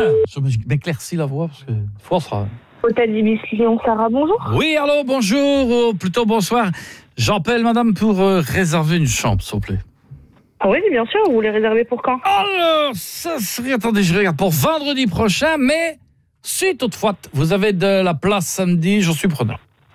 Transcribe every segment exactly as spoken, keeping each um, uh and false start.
Je m'éclaircis la voix parce que fois sera. Hôtel Ibis Lyon, Sarah, bonjour. Oui, allô, bonjour, ou plutôt bonsoir. J'appelle madame pour euh, réserver une chambre, s'il vous plaît. Ah oui, bien sûr, vous voulez réserver pour quand? Alors, ça serait, attendez, je regarde, pour vendredi prochain, mais si toutefois vous avez de la place samedi, j'en suis preneur.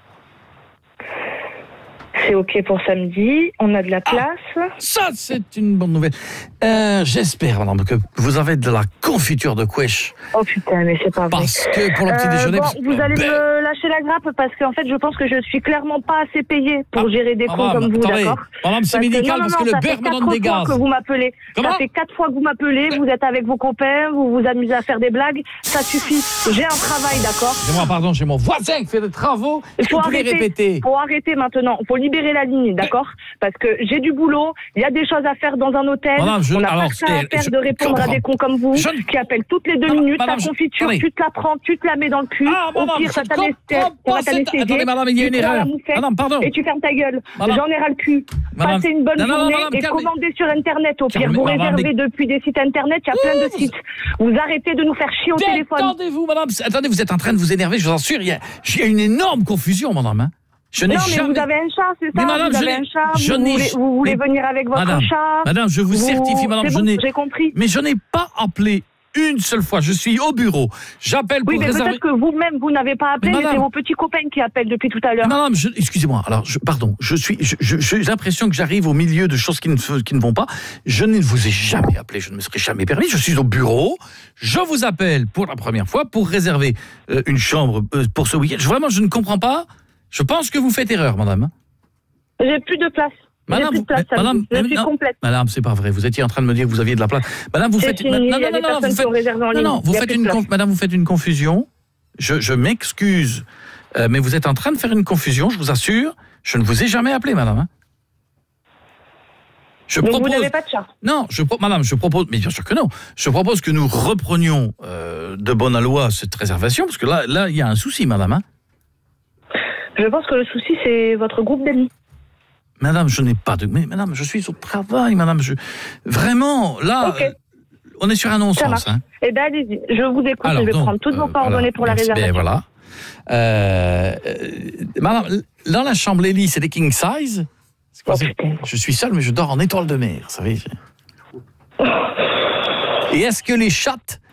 C'est ok pour samedi, on a de la place. Ah, ça, c'est une bonne nouvelle. Euh, j'espère, madame, que vous avez de la confiture de quiche. Oh putain, mais c'est pas vrai. Parce que pour le petit Euh, déjeuner... bon, parce que- vous allez Ben, me lâcher la grappe parce qu'en fait, je pense que je suis clairement pas assez payée pour Ah, gérer des cons madame, comme vous, attendez, d'accord? madame, c'est Parce que- médical non, non, parce non, que le ça beurre fait me quatre donne des fois gaz. que vous m'appelez. Comment? Ça fait quatre fois que vous m'appelez, vous êtes avec vos copains, vous vous amusez à faire des blagues, ça suffit. J'ai un travail, d'accord? C'est moi, pardon, j'ai mon voisin qui fait des travaux. Il Est-ce que faut vous pouvez arrêter, répéter? faut arrêter maintenant, faut libérer la ligne, d'accord? Parce que j'ai du boulot, il y a des choses à faire dans un hôtel, Madame, je- on n'a alors, pas que ça à eh, faire je de répondre à comprends. des cons comme vous, Je ne- qui appellent toutes les deux Madame, minutes, madame, ta je- confiture, attendez. tu te la prends, tu te la mets dans le cul, Ah, au madame, pire, je ça ne t'anesthésie, comprends on pas va cette- t'anesthésier, Attendez, madame, il y a tu une prends la erreur. moufette Madame, pardon. et tu fermes ta gueule. Madame. J'en ai ras le cul. Madame. Passez une bonne Non, non, non, journée madame, et calmez- commandez sur Internet, au pire. Calmez- Vous madame, réservez mais- depuis des sites Internet, il y a plein de sites. Vous arrêtez de nous faire chier au téléphone. Détendez-vous, madame. Attendez, vous êtes en train de vous énerver, je vous assure. Il y a, il y a une énorme confusion, madame. Hein. Je n'ai Non, mais jamais... vous avez un chat, c'est ça? Mais madame, vous je avez n'ai- un chat, je vous n'ai- voulez, vous voulez mais- venir avec votre Madame, chat. madame, je vous certifie, madame, c'est je bon, n'ai... j'ai compris. Mais je n'ai pas appelé une seule fois. Je suis au bureau. J'appelle pour Oui, mais réserver... peut-être que vous-même, vous n'avez pas appelé, Mais mais, madame- c'est vos petits copains qui appellent depuis tout à l'heure. Madame, je- excusez-moi. Alors, je, pardon. Je suis, je- je- j'ai l'impression que j'arrive au milieu de choses qui ne, f- qui ne vont pas. Je ne vous ai jamais appelé. Je ne me serais jamais permis. Je suis au bureau. Je vous appelle pour la première fois pour réserver euh, une chambre euh, pour ce week-end. Je- Vraiment, je ne comprends pas. Je pense que vous faites erreur, madame. J'ai plus de place. J'ai Madame, plus de place, mais- madame, je mais- suis non, complète. Madame, c'est pas vrai. Vous étiez en train de me dire que vous aviez de la place. Madame, vous C'est faites... fini, non, il y non, a non, des non, personnes vous qui faites... ont réservé en Non, ligne. non, vous Il y a faites plus de une... place. conf- Madame, vous faites une confusion. Je, je m'excuse. Euh, mais vous êtes en train de faire une confusion, je vous assure. Je ne vous ai jamais appelé, madame. Hein. Je Donc propose... vous n'avez pas de chat. Non, je pro... madame, je propose, mais bien sûr que non. Je propose que nous reprenions euh, de bonne loi cette réservation, parce que là, là, il y a un souci, madame. Hein. Je pense que le souci, c'est votre groupe d'amis. Madame, je n'ai pas de... Mais madame, je suis au travail, madame. Je... Vraiment, là, Ok. euh, on est sur un Ça non-sens. marche. Hein. Eh bien, allez-y. Je vous écoute. Alors, je vais donc, prendre toutes vos euh, coordonnées voilà, pour la merci, réservation. ben voilà. Euh, euh, madame, dans la chambre Lélie, c'est des king size. C'est quoi, Oh, c'est- putain. je suis seul, mais je dors en étoile de mer, vous savez. Et est-ce que les chattes